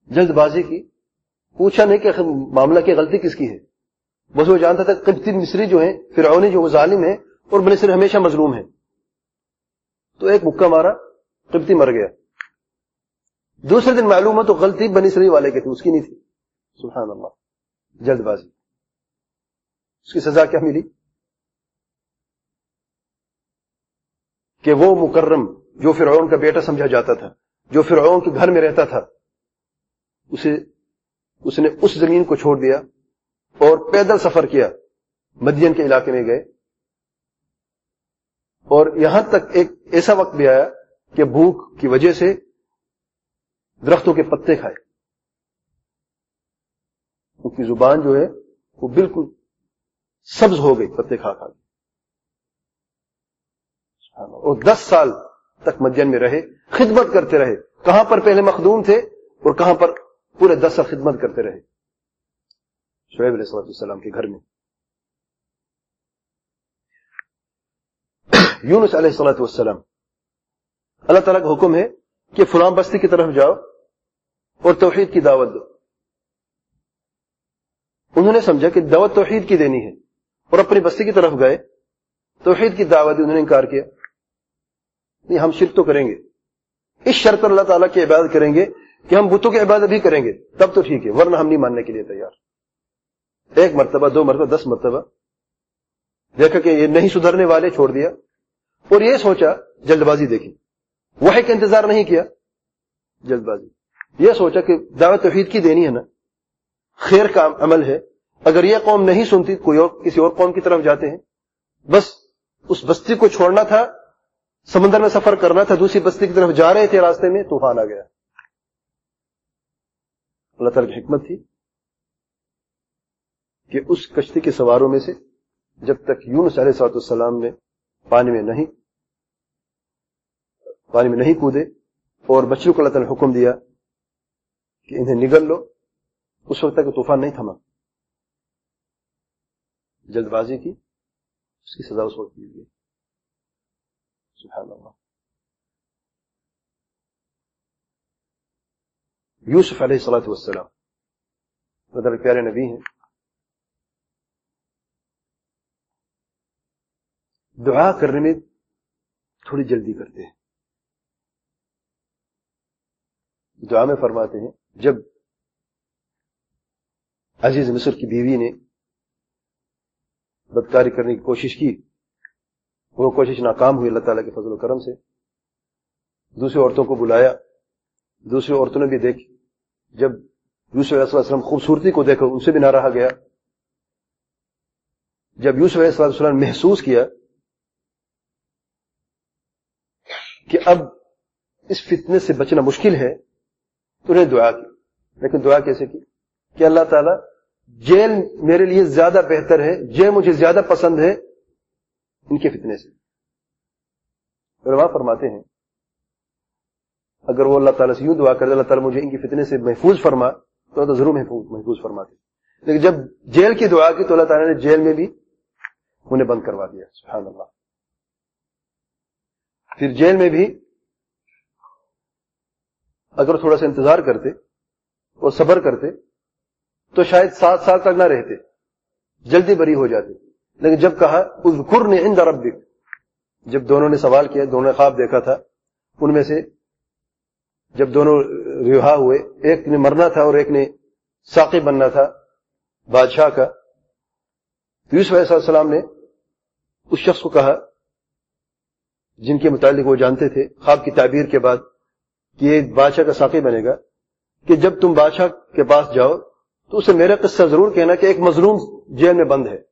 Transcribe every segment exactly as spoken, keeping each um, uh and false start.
جلد بازی کی، پوچھا نہیں کہ معاملہ کی غلطی کس کی ہے، بس وہ جانتا تھا قبطی مصری جو ہیں، فرعونی جو وہ ظالم ہیں، اور بنی اسرائیل ہمیشہ مظلوم ہیں. تو ایک مکہ مارا، قبطی مر گیا. دوسرے دن معلوم ہے تو غلطی بنی اسرائیل والے کی تھی، اس کی نہیں تھی. سبحان اللہ، جلد بازی. اس کی سزا کیا ملی؟ کہ وہ مکرم جو فرعون کا بیٹا سمجھا جاتا تھا، جو فرعون کے گھر میں رہتا تھا، اسے اس نے اس زمین کو چھوڑ دیا اور پیدل سفر کیا، مدین کے علاقے میں گئے. اور یہاں تک ایک ایسا وقت بھی آیا کہ بھوک کی وجہ سے درختوں کے پتے کھائے. ان کی زبان جو ہے وہ بالکل سبز ہو گئی پتے کھا کھا کے. اور دس سال تک مدین میں رہے، خدمت کرتے رہے. کہاں پر پہلے مخدوم تھے اور کہاں پر پورے دس سال خدمت کرتے رہے شعیب علیہ السلام کے گھر میں. یونس علیہ السلام، اللہ تعالیٰ کا حکم ہے کہ فلاں بستی کی طرف جاؤ اور توحید کی دعوت دو. انہوں نے سمجھا کہ دعوت توحید کی دینی ہے اور اپنی بستی کی طرف گئے، توحید کی دعوت دی. انہوں نے انکار کیا، نہیں ہم شرک تو کریں گے، اس شرط پر اللہ تعالیٰ کی عبادت کریں گے کہ ہم بتوں کی عبادت بھی کریں گے تب تو ٹھیک ہے، ورنہ ہم نہیں ماننے کے لیے تیار. ایک مرتبہ، دو مرتبہ، دس مرتبہ دیکھا کہ یہ نہیں سدھرنے والے، چھوڑ دیا. اور یہ سوچا، جلد بازی دیکھی، وحی کا انتظار نہیں کیا، جلد بازی. یہ سوچا کہ دعوت توحید کی دینی ہے نا، خیر کا عمل ہے، اگر یہ قوم نہیں سنتی کوئی اور کسی اور قوم کی طرف جاتے ہیں. بس اس بستی کو چھوڑنا تھا، سمندر میں سفر کرنا تھا، دوسری بستی کی طرف جا رہے تھے، راستے میں طوفان آ گیا. اللہ تعالیٰ کی حکمت تھی کہ اس کشتی کے سواروں میں سے جب تک یونس علیہ السلام نے پانی میں نہیں پانی میں نہیں کودے اور مچھلیوں کو اللہ تعالیٰ نے حکم دیا کہ انہیں نگل لو، اس وقت تک طوفان نہیں تھما. جلد بازی کی، اس کی سزا اس وقت مل گئی. سبحان اللہ. یوسف علیہ الصلوۃ والسلام بدر پیارے نبی ہیں. دعا کرنے میں تھوڑی جلدی کرتے ہیں. دعا میں فرماتے ہیں جب عزیز مصر کی بیوی نے بدکاری کرنے کی کوشش کی، وہ کوشش ناکام ہوئی اللہ تعالیٰ کے فضل و کرم سے. دوسری عورتوں کو بلایا، دوسری عورتوں نے بھی دیکھی. جب یوسف علیہ السلام خوبصورتی کو دیکھا، ان سے بھی نہ رہا گیا. جب یوسف علیہ السلام نے محسوس کیا کہ اب اس فتنے سے بچنا مشکل ہے تو انہیں دعا کی. لیکن دعا کیسے کی؟ کہ اللہ تعالیٰ جیل میرے لیے زیادہ بہتر ہے، جیل مجھے زیادہ پسند ہے ان کے فتنے سے. علماء فرماتے ہیں اگر وہ اللہ تعالیٰ سے یوں دعا کرے اللہ تعالیٰ مجھے ان کی فتنے سے محفوظ فرما تو اللہ ضرور محفوظ محفوظ فرماتے. لیکن جب جیل کی دعا کی تو اللہ تعالیٰ نے جیل میں بھی انہیں بند کروا دیا. سبحان اللہ. پھر جیل میں بھی اگر تھوڑا سا انتظار کرتے اور صبر کرتے تو شاید سات سال تک نہ رہتے، جلدی بری ہو جاتے. لیکن جب کہا اذکرنی عند ربک، جب دونوں نے سوال کیا، دونوں نے خواب دیکھا تھا، ان میں سے جب دونوں رہا ہوئے، ایک نے مرنا تھا اور ایک نے ساقی بننا تھا بادشاہ کا، تو یوسف علیہ السلام نے اس شخص کو کہا جن کے متعلق وہ جانتے تھے خواب کی تعبیر کے بعد کہ یہ بادشاہ کا ساقی بنے گا، کہ جب تم بادشاہ کے پاس جاؤ تو اسے میرا قصہ ضرور کہنا کہ ایک مظلوم جیل میں بند ہے.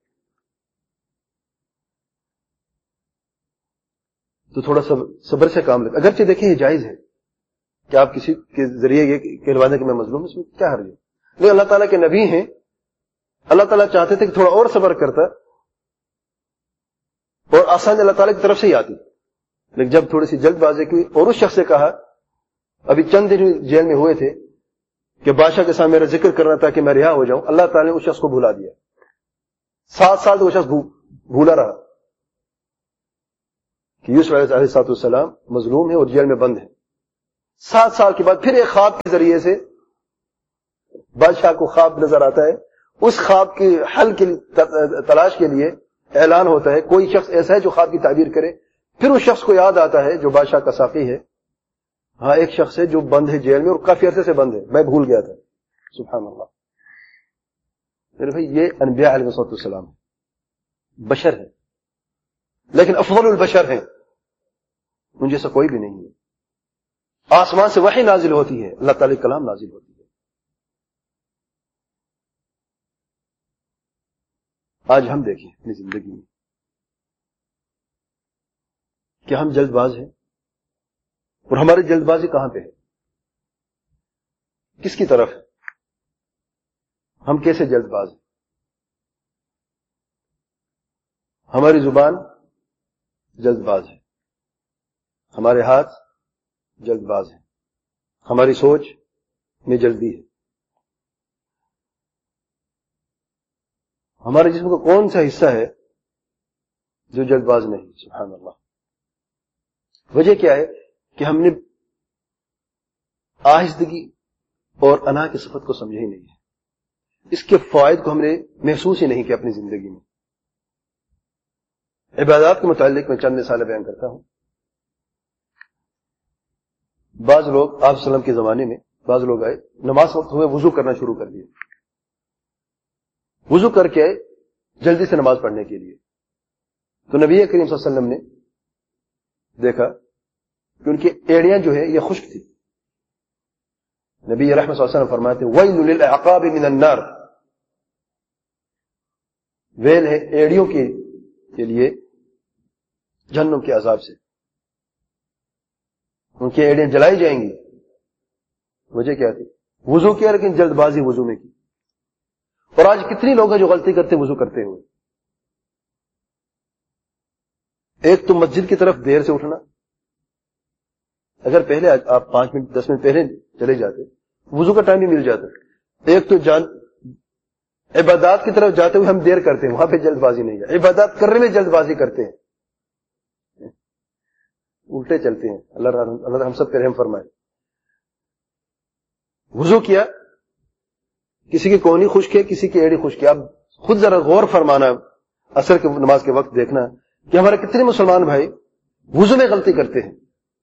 تو تھوڑا صبر سے کام لے. اگرچہ دیکھیں یہ جائز ہے کہ آپ کسی کے ذریعے یہ کہلوا دیں کہ میں مظلوم، اس میں کیا حرج ہے. لیکن اللہ تعالیٰ کے نبی ہیں، اللہ تعالیٰ چاہتے تھے کہ تھوڑا اور صبر کرتا اور آسانی اللہ تعالیٰ کی طرف سے ہی آتی. لیکن جب تھوڑی سی جلد بازی کی اور اس شخص سے کہا، ابھی چند دن جیل میں ہوئے تھے، کہ بادشاہ کے سامنے میرا ذکر کرنا تھا کہ میں رہا ہو جاؤں، اللہ تعالیٰ نے اس شخص کو بھلا دیا. سات سال تو وہ شخص بھولا رہا کہ یوسف علیہ السلام مظلوم ہے اور جیل میں بند ہے. سات سال کے بعد پھر ایک خواب کے ذریعے سے بادشاہ کو خواب نظر آتا ہے, اس خواب کے حل کے تلاش کے لیے اعلان ہوتا ہے, کوئی شخص ایسا ہے جو خواب کی تعبیر کرے. پھر اس شخص کو یاد آتا ہے جو بادشاہ کا ساقی ہے, ہاں ایک شخص ہے جو بند ہے جیل میں اور کافی عرصے سے بند ہے, میں بھول گیا تھا. سبحان اللہ. میرے بھائی یہ انبیاء علیہ السلام ہے, بشر ہے, لیکن افضل البشر ہیں, ان جیسا کوئی بھی نہیں ہے. آسمان سے وحی نازل ہوتی ہے, اللہ تعالی کلام نازل ہوتی ہے. آج ہم دیکھیں اپنی زندگی میں کہ ہم جلد باز ہیں, اور ہماری جلد بازی کہاں پہ ہے, کس کی طرف ہے, ہم کیسے جلد باز ہیں. ہماری زبان جلد باز ہے, ہمارے ہاتھ جلد باز ہیں, ہماری سوچ میں جلدی ہے. ہمارے جسم کا کون سا حصہ ہے جو جلد باز نہیں؟ سبحان اللہ. وجہ کیا ہے کہ ہم نے آہستگی اور انا کی صفت کو سمجھا ہی نہیں ہے, اس کے فوائد کو ہم نے محسوس ہی نہیں کیا اپنی زندگی میں. عبادات کے متعلق میں چند مثالیں بیان کرتا ہوں. بعض لوگ آپ صلی اللہ علیہ وسلم کے زمانے میں بعض لوگ آئے, نماز وقت ہوئے وضو کرنا شروع کر دیا, وضو کر کے جلدی سے نماز پڑھنے کے لیے. تو نبی کریم صلی اللہ علیہ وسلم نے دیکھا کہ ان کی ایڑیاں جو ہے یہ خشک تھی. نبی رحمۃ صلی اللہ علیہ وسلم فرماتے ویل للعقاب من النار, ویل ہے ایڑیوں کے کے لیے جہنم کے عذاب سے, ان کی ایڑیاں جلائی جائیں گی. وجہ کیا تھی؟ وضو کیا لیکن جلد بازی وضو میں کی. اور آج کتنی لوگ ہیں جو غلطی کرتے وضو کرتے ہوئے. ایک تو مسجد کی طرف دیر سے اٹھنا, اگر پہلے آپ پانچ منٹ دس منٹ پہلے چلے جاتے وضو کا ٹائم بھی مل جاتا. ایک تو جان عبادات کی طرف جاتے ہوئے ہم دیر کرتے ہیں, وہاں پہ جلد بازی نہیں ہے. عبادات کرنے میں جلد بازی کرتے ہیں, الٹے چلتے ہیں. اللہ اللہ ہم سب پہ رحم فرمائے. وضو کیا, کسی کی کونی خشک ہے, کسی کی ایڑی خشک ہے. اب خود ذرا غور فرمانا, عصر کے نماز کے وقت دیکھنا کہ ہمارے کتنے مسلمان بھائی وضو میں غلطی کرتے ہیں.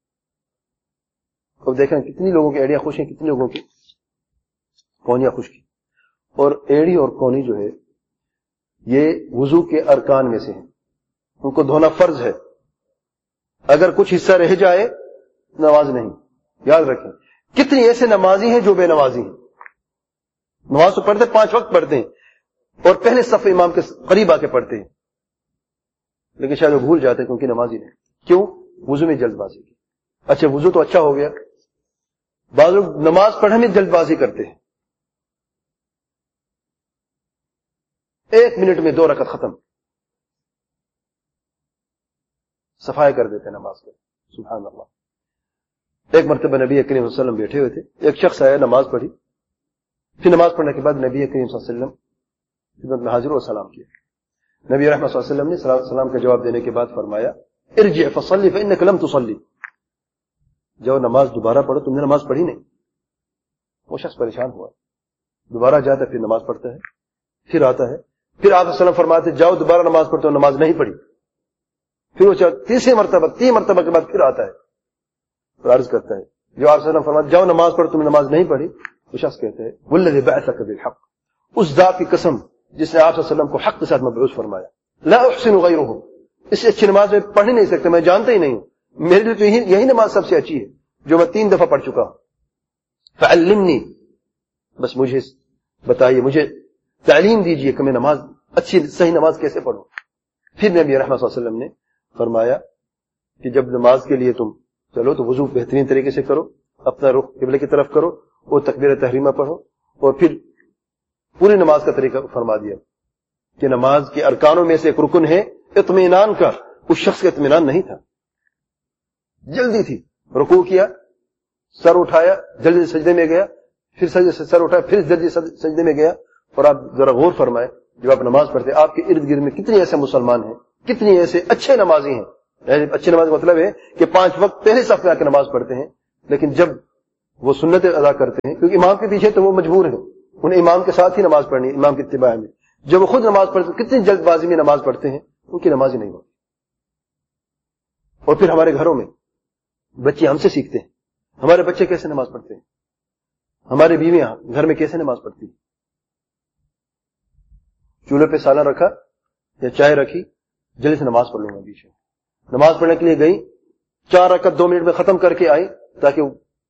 اب دیکھیں کتنی لوگوں کی ایڑیاں خوش ہیں, کتنی لوگوں کی کونیاں خشک ہیں. اور ایڑی اور کونی جو ہے یہ وضو کے ارکان میں سے ہیں, ان کو دھونا فرض ہے. اگر کچھ حصہ رہ جائے نماز نہیں. یاد رکھیں کتنی ایسے نمازی ہیں جو بے نمازی ہیں. نماز تو پڑھتے, پانچ وقت پڑھتے ہیں, اور پہلے صف امام کے قریب آ کے پڑھتے ہیں, لیکن شاید وہ بھول جاتے ہیں کیونکہ نمازی نہیں. کیوں؟ وضو میں جلد بازی کی. اچھا وضو تو اچھا ہو گیا, بعض لوگ نماز پڑھنے میں جلد بازی کرتے ہیں, ایک منٹ میں دو رکعت ختم, صفائی کر دیتے نماز کو. سبحان اللہ. ایک مرتبہ نبی کریم صلی اللہ علیہ وسلم بیٹھے ہوئے تھے, ایک شخص آیا, نماز پڑھی, پھر نماز پڑھنے کے بعد نبی کریم صلی اللہ علیہ وسلم خدمت میں حاضر اور سلام کیا. نبی رحمۃ صلی اللہ علیہ وسلم نے سلام کا جواب دینے کے بعد فرمایا ارجع فصلی فانک لم تصلی, جاؤ نماز دوبارہ پڑھو, تم نے نماز پڑھی نہیں. وہ شخص پریشان ہوا, دوبارہ جاتا ہے, پھر نماز پڑھتا ہے, پھر آتا ہے, پھر آپ وسلم فرماتے جاؤ دوبارہ نماز پڑھتے ہو, نماز نہیں پڑھی. پھر وہ تیسری مرتبہ تین مرتبہ کے بعد پھر آتا ہے اور عرض کرتا ہے, جو آپ وسلم فرماتے جاؤ نماز پڑھو, تم نے نماز نہیں پڑھی. وہ شخص کہتے ہیں والذی بعثک بالحق, اس ذات کی قسم جس نے آپ صلی اللہ علیہ وسلم کو حق کے ساتھ مبعوث فرمایا, لا احسن غیرہ, اس سے اچھی نماز میں پڑھ ہی نہیں سکتے, میں جانتا ہی نہیں ہوں, میرے لیے تو یہی, یہی نماز سب سے اچھی ہے جو میں تین دفعہ پڑھ چکا ہوں. فعلمنی, بس مجھے بتائیے, مجھے تعلیم دیجئے کہ میں نماز اچھی صحیح نماز کیسے پڑھوں. پھر نبی رحمۃ صلی اللہ علیہ وسلم نے فرمایا کہ جب نماز کے لیے تم چلو تو وضو بہترین طریقے سے کرو, اپنا رخ قبلے کی طرف کرو, اور تکبیر تحریمہ پڑھو, اور پھر پوری نماز کا طریقہ فرما دیا کہ نماز کے ارکانوں میں سے ایک رکن ہے اطمینان کا. اس شخص کا اطمینان نہیں تھا, جلدی تھی, رکوع کیا, سر اٹھایا, جلدی سجدے میں گیا, پھر سجدے سے سر اٹھایا, پھر جلدی سجدے میں گیا. اور آپ ذرا غور فرمائیں, جب آپ نماز پڑھتے آپ کے ارد گرد میں کتنے ایسے مسلمان ہیں, کتنی ایسے اچھے نمازی ہیں. اچھے نماز مطلب ہے کہ پانچ وقت پہلے صف میں آ کے نماز پڑھتے ہیں, لیکن جب وہ سنتیں ادا کرتے ہیں, کیونکہ امام کے پیچھے تو وہ مجبور ہیں, انہیں امام کے ساتھ ہی نماز پڑھنی ہے، امام کی اتباع میں. جب وہ خود نماز پڑھتے کتنی جلد بازی میں نماز پڑھتے ہیں، ان کی نماز ہی نہیں ہوتی. اور پھر ہمارے گھروں میں بچے ہم سے سیکھتے ہیں. ہمارے بچے کیسے نماز پڑھتے ہیں، ہماری بیویاں گھر میں کیسے نماز پڑھتی ہیں. چولہے پہ سالن رکھا یا چائے رکھی، جلدی سے نماز پڑھ لوں گا. بیچ میں نماز پڑھنے کے لیے گئی، چار رکعت دو منٹ میں ختم کر کے آئی تاکہ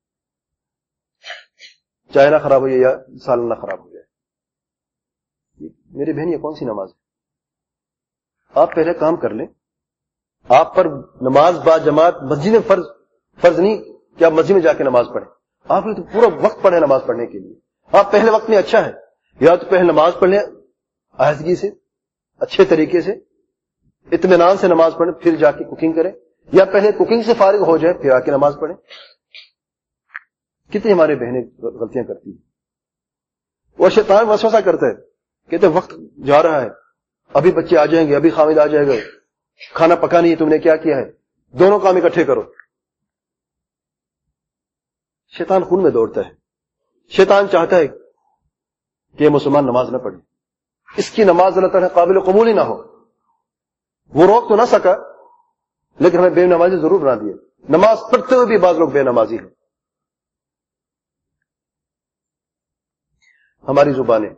چائے نہ خراب ہو جائے یا سالن نہ خراب ہو جائے. میری بہن یہ کون سی نماز ہے؟ آپ پہلے کام کر لیں. آپ پر نماز با جماعت مسجد میں فرض فرض نہیں کہ آپ مسجد میں جا کے نماز پڑھیں. آپ نے تو پورا وقت پڑھے نماز پڑھنے کے لیے. آپ پہلے وقت میں اچھا ہے، یا تو پہلے نماز پڑھ لیں آہستگی سے، اچھے طریقے سے، اطمینان سے نماز پڑھیں، پھر جا کے کوکنگ کریں، یا پہلے کوکنگ سے فارغ ہو جائے پھر آ کے نماز پڑھیں. کتنی ہماری بہنیں غلطیاں کرتی ہیں. اور شیطان وسوسہ کرتا ہے، کہتے ہیں وقت جا رہا ہے، ابھی بچے آ جائیں گے، ابھی خامد آ جائے گا، کھانا پکا نہیں ہے، تم نے کیا کیا ہے، دونوں کام اکٹھے کرو. شیطان خون میں دوڑتا ہے. شیطان چاہتا ہے کہ یہ مسلمان نماز نہ پڑھے، اس کی نماز اللہ تعالیٰ قابل قبول ہی نہ ہو. وہ روک تو نہ سکا لیکن ہمیں بے نمازی ضرور بنا دیے. نماز پڑھتے ہوئے بھی بعض لوگ بے نمازی ہیں. ہماری زبانیں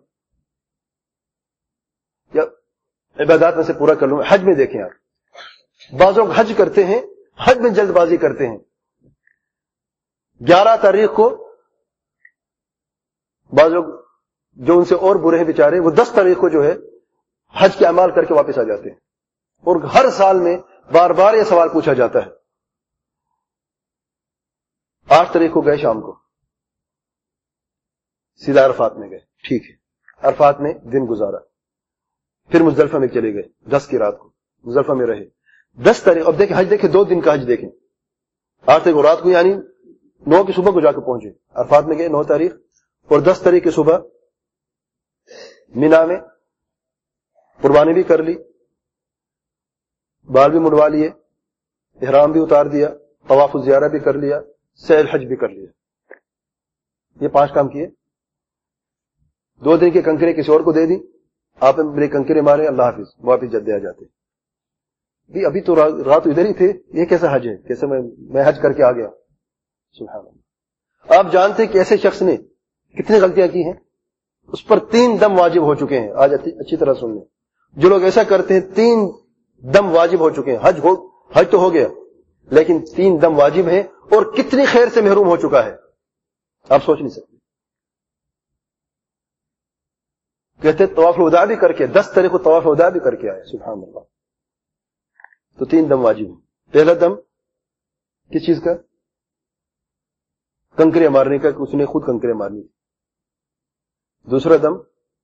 یا عبادات میں سے پورا کر لوں. حج میں دیکھیں آپ، بعض لوگ حج کرتے ہیں، حج میں جلد بازی کرتے ہیں. گیارہ تاریخ کو بعض لوگ جو ان سے اور برے ہیں بیچارے، وہ دس تاریخ کو جو ہے حج کے اعمال کر کے واپس آ جاتے ہیں. اور ہر سال میں بار بار یہ سوال پوچھا جاتا ہے. آٹھ تاریخ کو گئے شام کو، سیدھا عرفات میں گئے، ٹھیک ہے، عرفات میں دن گزارا، پھر مزدلفہ میں چلے گئے، دس کی رات کو مزدلفہ میں رہے. دس تاریخ، اب دیکھیں حج دیکھیں، دو دن کا حج دیکھیں. آٹھ تاریخ کو رات کو یعنی نو کی صبح کو جا کے پہنچے عرفات میں گئے، نو تاریخ، اور دس تاریخ کی صبح مینا میں قربانی بھی کر لی، بال بھی منڈوا لیے، احرام بھی اتار دیا، طواف الزیارہ بھی کر لیا، سعی الحج بھی کر لیا. یہ پانچ کام کیے. دو دن کے کنکرے کسی اور کو دے دی، آپ نے میرے کنکرے مارے، اللہ حافظ، واپس جدے آ جاتے. بھی ابھی تو رات ادھر ہی تھے، یہ کیسا حج ہے، کیسے میں میں حج کر کے آ گیا. سبحان اللہ. آپ جانتے کہ ایسے شخص نے کتنی غلطیاں کی ہیں، اس پر تین دم واجب ہو چکے ہیں. آج اچھی طرح سن لیں، جو لوگ ایسا کرتے ہیں تین دم واجب ہو چکے ہیں. حج ہو حج تو ہو گیا لیکن تین دم واجب ہیں، اور کتنی خیر سے محروم ہو چکا ہے آپ سوچ نہیں سکتے. کہتے طواف الوداع بھی کر کے، دس تاریخ کو طواف الوداع بھی کر کے آئے. سبحان اللہ. تو تین دم واجب ہیں. پہلا دم کس چیز کا؟ کنکرے مارنے کا، کہ اس نے خود کنکرے مارنی. دوسرا دم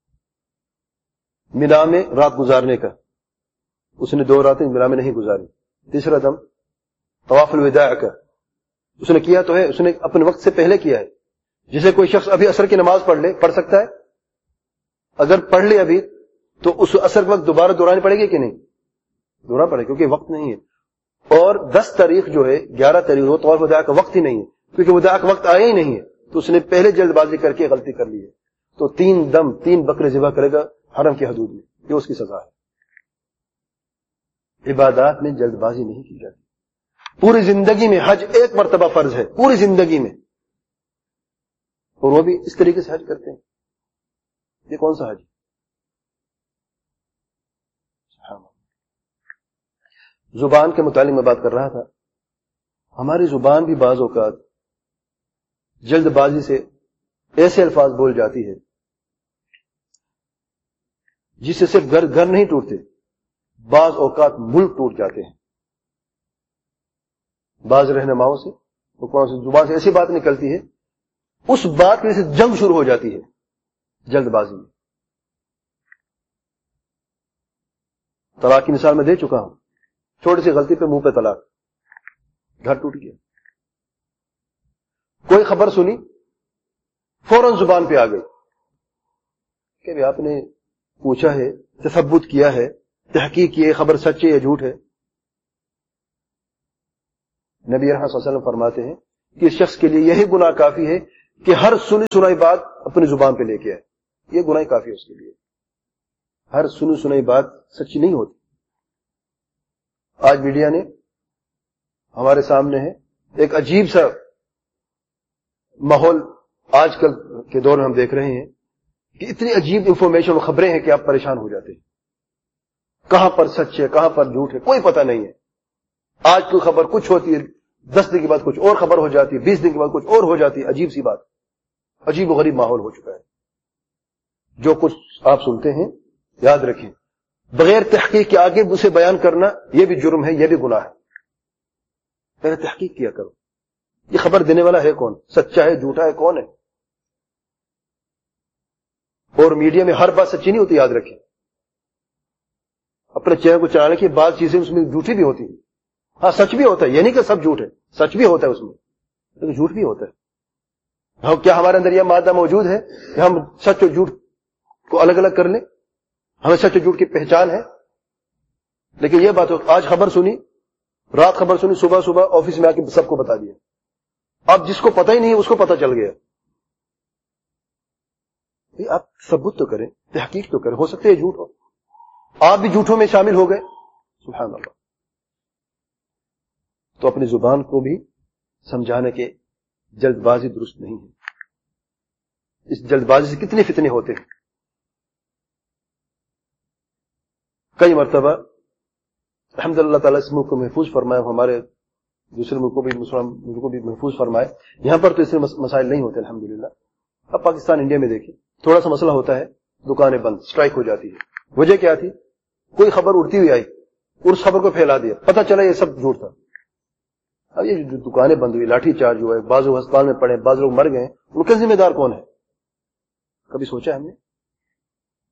مینا میں رات گزارنے کا، اس نے دو راتیں مینا میں نہیں گزاری. تیسرا دم طواف الوداع کا، اس نے کیا تو ہے، اس نے اپنے وقت سے پہلے کیا ہے. جسے کوئی شخص ابھی عصر کی نماز پڑھ لے، پڑھ سکتا ہے، اگر پڑھ لے ابھی تو اس عصر کے وقت دوبارہ دہرانی پڑے گی کہ نہیں؟ دہرانا پڑے گا، کیونکہ وقت نہیں ہے. اور دس تاریخ جو ہے، گیارہ تاریخ وہ طواف الوداع کا وقت ہی نہیں ہے، کیونکہ وداع کا وقت آیا ہی نہیں ہے، تو اس نے پہلے جلد بازی کر کے غلطی کر لی ہے. تو تین دم تین بکرے ذبح کرے گا حرم کی حدود میں، یہ اس کی سزا ہے. عبادات میں جلد بازی نہیں کی جاتی. پوری زندگی میں حج ایک مرتبہ فرض ہے، پوری زندگی میں، اور وہ بھی اس طریقے سے حج کرتے ہیں. یہ کون سا حج؟ زبان کے متعلق میں بات کر رہا تھا. ہماری زبان بھی بعض اوقات جلد بازی سے ایسے الفاظ بول جاتی ہے جس سے صرف گھر گھر نہیں ٹوٹتے، بعض اوقات ملک ٹوٹ جاتے ہیں. بعض رہنماؤں سے زبان سے ایسی بات نکلتی ہے، اس بات میں سے جنگ شروع ہو جاتی ہے جلد بازی میں. طلاق کی مثال میں دے چکا ہوں. چھوٹی سی غلطی پہ منہ پہ طلاق، گھر ٹوٹ گیا. کوئی خبر سنی، فوراً زبان پہ آ گئی کہ بھی آپ نے پوچھا ہے، تثبت کیا ہے، تحقیق کی ہے، خبر سچ ہے یا جھوٹ ہے. نبی رحمت صلی اللہ علیہ وسلم فرماتے ہیں کہ اس شخص کے لیے یہی گناہ کافی ہے کہ ہر سنی سنائی بات اپنی زبان پہ لے کے آئے. یہ گناہ کافی ہے اس کے لیے. ہر سنی سنائی بات سچی نہیں ہوتی. آج میڈیا نے ہمارے سامنے ہے ایک عجیب سا ماحول آج کل کے دور میں ہم دیکھ رہے ہیں کہ اتنی عجیب انفارمیشن اور خبریں ہیں کہ آپ پریشان ہو جاتے ہیں. کہاں پر سچ ہے کہاں پر جھوٹ ہے کوئی پتہ نہیں ہے. آج کوئی خبر کچھ ہوتی ہے، دس دن کے بعد کچھ اور خبر ہو جاتی ہے، بیس دن کے بعد کچھ اور ہو جاتی ہے. عجیب سی بات، عجیب و غریب ماحول ہو چکا ہے. جو کچھ آپ سنتے ہیں یاد رکھیں، بغیر تحقیق کے آگے اسے بیان کرنا یہ بھی جرم ہے، یہ بھی گناہ ہے. پہلے تحقیق کیا کرو، یہ خبر دینے والا ہے کون، سچا ہے جھوٹا ہے کون ہے. اور میڈیا میں ہر بات سچی نہیں ہوتی، یاد رکھیں. اپنے چہرے کو چلانے کی بعض چیزیں اس میں جھوٹی بھی ہوتی ہیں. ہاں سچ بھی ہوتا ہے، یہ نہیں کہ سب جھوٹ ہے، سچ بھی ہوتا ہے اس میں، لیکن جھوٹ بھی ہوتا ہے. ہم کیا ہمارے اندر یہ مادہ موجود ہے کہ ہم سچ اور جھوٹ کو الگ الگ کر لیں؟ ہمیں سچ اور جھوٹ کی پہچان ہے. لیکن یہ بات آج خبر سنی، رات خبر سنی، صبح صبح آفس میں آ کے سب کو بتا دیا. اب جس کو پتہ ہی نہیں ہے اس کو پتہ چل گیا. آپ ثبوت تو کریں، تحقیق تو کریں، ہو سکتا ہے جھوٹ ہو، آپ بھی جھوٹوں میں شامل ہو گئے. سبحان اللہ. تو اپنی زبان کو بھی سمجھانے کے جلد بازی درست نہیں ہے. اس جلد بازی سے کتنے فتنے ہوتے ہیں. کئی مرتبہ الحمد للہ تعالیٰ اس ملک کو محفوظ فرمائے، ہمارے دوسرے ملکوں بھی مسلمان ملکوں کو بھی محفوظ فرمائے. یہاں پر تو اس میں مسائل نہیں ہوتے الحمد للہ. اب پاکستان انڈیا میں دیکھیں، تھوڑا سا مسئلہ ہوتا ہے، دکانیں بند، اسٹرائک ہو جاتی ہے. وجہ کیا تھی؟ کوئی خبر اڑتی ہوئی آئی، اس خبر کو پھیلا دیا، پتہ چلا یہ سب جھوٹ تھا. اب یہ جو دکانیں بند ہوئی، لاٹھی چارج ہوا ہے، بعض لوگ ہسپتال میں پڑے، بعض لوگ مر گئے، ان کا ذمہ دار کون ہے؟ کبھی سوچا ہم نے؟